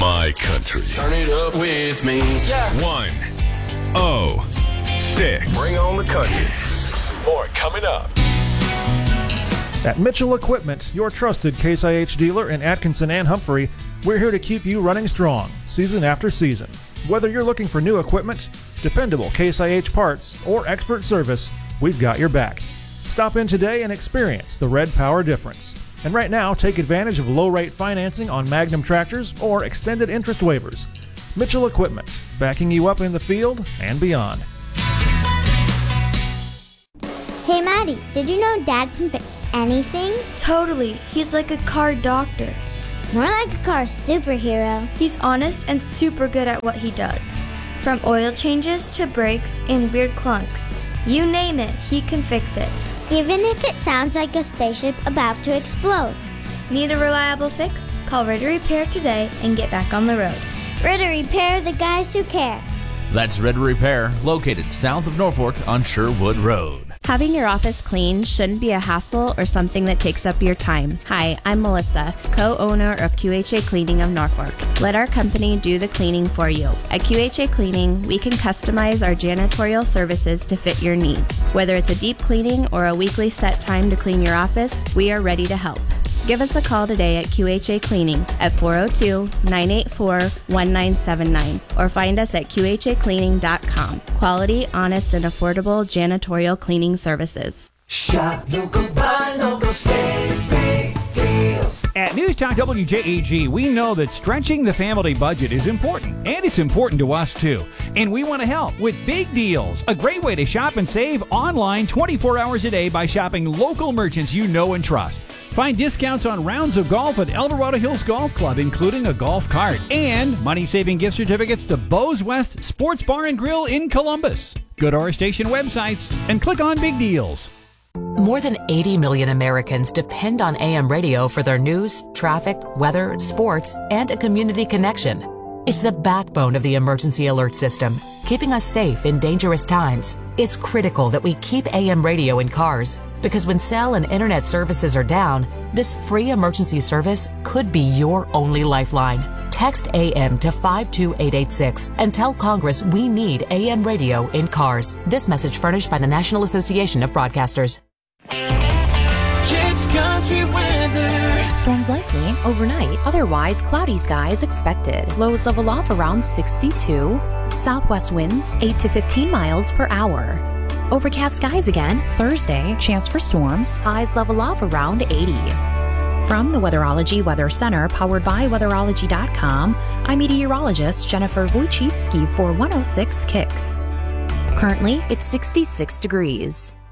my country. Turn it up with me. Yeah. 106. Bring on the country. More coming up. At Mitchell Equipment, your trusted Case IH dealer in Atkinson and Humphrey, we're here to keep you running strong, season after season. Whether you're looking for new equipment, dependable Case IH parts, or expert service, we've got your back. Stop in today and experience the Red Power difference. And right now, take advantage of low-rate financing on Magnum tractors or extended interest waivers. Mitchell Equipment, backing you up in the field and beyond. Hey Maddie, did you know Dad can fix anything? Totally. He's like a car doctor. More like a car superhero. He's honest and super good at what he does. From oil changes to brakes and weird clunks. You name it, he can fix it. Even if it sounds like a spaceship about to explode. Need a reliable fix? Call Ritter Repair today and get back on the road. Ritter Repair, the guys who care. That's Ritter Repair, located south of Norfolk on Sherwood Road. Having your office clean shouldn't be a hassle or something that takes up your time. Hi, I'm Melissa, co-owner of QHA Cleaning of Norfolk. Let our company do the cleaning for you. At QHA Cleaning, we can customize our janitorial services to fit your needs. Whether it's a deep cleaning or a weekly set time to clean your office, we are ready to help. Give us a call today at QHA Cleaning at 402-984-1979 or find us at QHAcleaning.com. Quality, honest, and affordable janitorial cleaning services. Shop local, buy local, save big deals. At News Talk WJEG, we know that stretching the family budget is important, and it's important to us too. And we want to help with Big Deals, a great way to shop and save online 24 hours a day by shopping local merchants you know and trust. Find discounts on rounds of golf at Eldorado Hills Golf Club, including a golf cart, and money-saving gift certificates to Bo's West Sports Bar and Grill in Columbus. Go to our station websites and click on Big Deals. More than 80 million Americans depend on AM radio for their news, traffic, weather, sports, and a community connection. It's the backbone of the emergency alert system, keeping us safe in dangerous times. It's critical that we keep AM radio in cars, because when cell and internet services are down, this free emergency service could be your only lifeline. Text AM to 52886 and tell Congress we need AM radio in cars. This message furnished by the National Association of Broadcasters. Kids Country Weather. Storms likely overnight, otherwise cloudy skies expected. Lows level off around 62. Southwest winds 8 to 15 miles per hour. Overcast skies again Thursday, chance for storms. Highs level off around 80. From the Weatherology Weather Center, powered by Weatherology.com, I'm meteorologist Jennifer Wojcicki for 106 Kicks. Currently, it's 66 degrees.